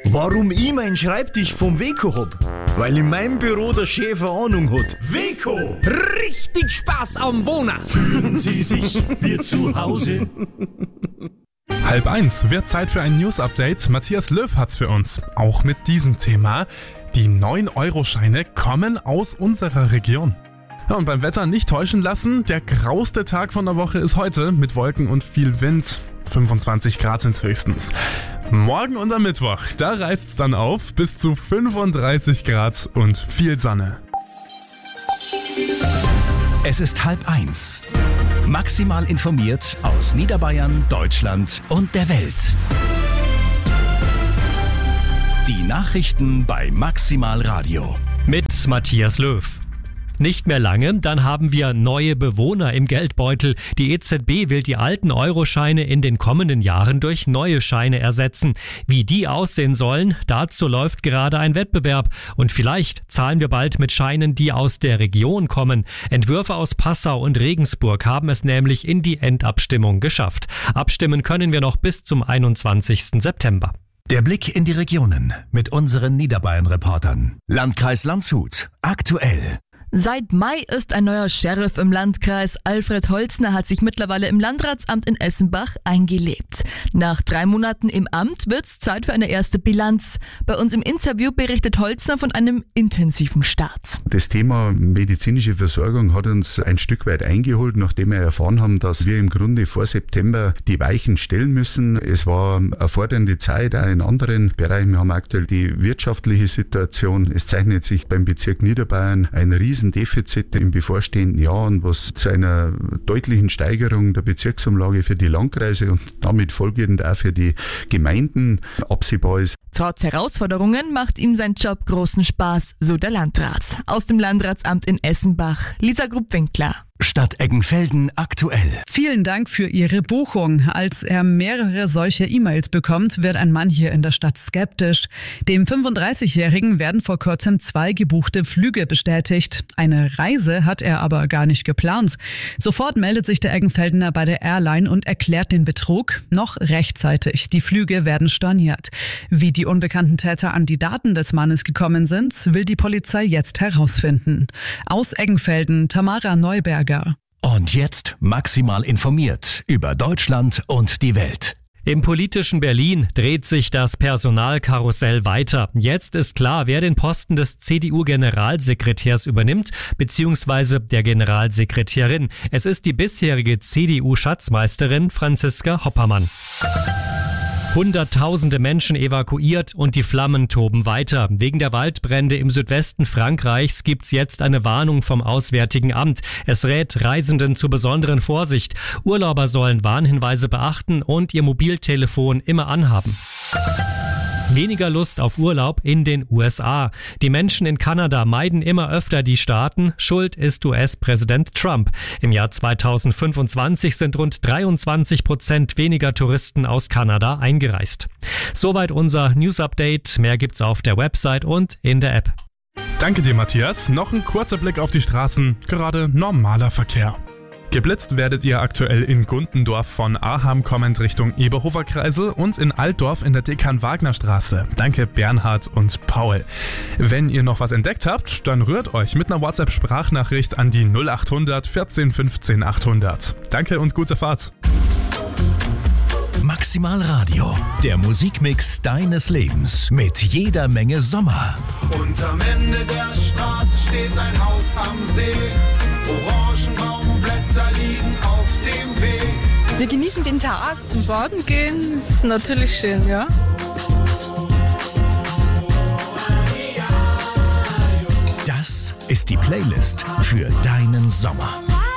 Warum ich meinen Schreibtisch vom Weco hab? Weil in meinem Büro der Chef eine Ahnung hat. Weco! Richtig Spaß am Wohnen! Fühlen Sie sich wie zu Hause? 12:30 wird Zeit für ein News-Update. Matthias Löw hat's für uns. Auch mit diesem Thema. Die 9-Euro-Scheine kommen aus unserer Region. Ja, und beim Wetter nicht täuschen lassen. Der grauste Tag von der Woche ist heute mit Wolken und viel Wind. 25 Grad sind höchstens. Morgen und am Mittwoch, da reißt's dann auf bis zu 35 Grad und viel Sonne. Es ist 12:30. Maximal informiert aus Niederbayern, Deutschland und der Welt. Die Nachrichten bei Maximal Radio. Mit Matthias Löw. Nicht mehr lange, dann haben wir neue Bewohner im Geldbeutel. Die EZB will die alten Euroscheine in den kommenden Jahren durch neue Scheine ersetzen. Wie die aussehen sollen, dazu läuft gerade ein Wettbewerb. Und vielleicht zahlen wir bald mit Scheinen, die aus der Region kommen. Entwürfe aus Passau und Regensburg haben es nämlich in die Endabstimmung geschafft. Abstimmen können wir noch bis zum 21. September. Der Blick in die Regionen mit unseren Niederbayern-Reportern. Landkreis Landshut. Aktuell. Seit Mai ist ein neuer Sheriff im Landkreis. Alfred Holzner hat sich mittlerweile im Landratsamt in Essenbach eingelebt. Nach 3 Monaten im Amt wird's Zeit für eine erste Bilanz. Bei uns im Interview berichtet Holzner von einem intensiven Start. Das Thema medizinische Versorgung hat uns ein Stück weit eingeholt, nachdem wir erfahren haben, dass wir im Grunde vor September die Weichen stellen müssen. Es war eine fordernde Zeit, auch in anderen Bereichen. Wir haben aktuell die wirtschaftliche Situation. Es zeichnet sich beim Bezirk Niederbayern ein Riesendefizit im bevorstehenden Jahr an, was zu einer deutlichen Steigerung der Bezirksumlage für die Landkreise und damit folgend auch für die Gemeinden absehbar ist. Trotz Herausforderungen macht ihm sein Job großen Spaß, so der Landrat. Aus dem Landratsamt in Essenbach, Lisa Grupp-Winkler. Stadt Eggenfelden aktuell. Vielen Dank für Ihre Buchung. Als er mehrere solche E-Mails bekommt, wird ein Mann hier in der Stadt skeptisch. Dem 35-Jährigen werden vor kurzem 2 gebuchte Flüge bestätigt. Eine Reise hat er aber gar nicht geplant. Sofort meldet sich der Eggenfeldener bei der Airline und erklärt den Betrug noch rechtzeitig. Die Flüge werden storniert. Wie die unbekannten Täter an die Daten des Mannes gekommen sind, will die Polizei jetzt herausfinden. Aus Eggenfelden, Tamara Neuberger. Und jetzt maximal informiert über Deutschland und die Welt. Im politischen Berlin dreht sich das Personalkarussell weiter. Jetzt ist klar, wer den Posten des CDU-Generalsekretärs übernimmt, beziehungsweise der Generalsekretärin. Es ist die bisherige CDU-Schatzmeisterin Franziska Hoppermann. Hunderttausende Menschen evakuiert und die Flammen toben weiter. Wegen der Waldbrände im Südwesten Frankreichs gibt's jetzt eine Warnung vom Auswärtigen Amt. Es rät Reisenden zur besonderen Vorsicht. Urlauber sollen Warnhinweise beachten und ihr Mobiltelefon immer anhaben. Weniger Lust auf Urlaub in den USA. Die Menschen in Kanada meiden immer öfter die Staaten. Schuld ist US-Präsident Trump. Im Jahr 2025 sind rund 23% weniger Touristen aus Kanada eingereist. Soweit unser News-Update. Mehr gibt's auf der Website und in der App. Danke dir, Matthias. Noch ein kurzer Blick auf die Straßen. Gerade normaler Verkehr. Geblitzt werdet ihr aktuell in Gundendorf von Aham kommend Richtung Eberhofer-Kreisel und in Altdorf in der Dekan-Wagner-Straße. Danke Bernhard und Paul. Wenn ihr noch was entdeckt habt, dann rührt euch mit einer WhatsApp-Sprachnachricht an die 0800 14 15 800. Danke und gute Fahrt. Maximal Radio, der Musikmix deines Lebens mit jeder Menge Sommer. Und am Ende der Straße steht ein Haus am See. Orangenbaumblätter liegen auf dem Weg. Wir genießen den Tag, zum Baden gehen, ist natürlich schön, ja. Das ist die Playlist für deinen Sommer.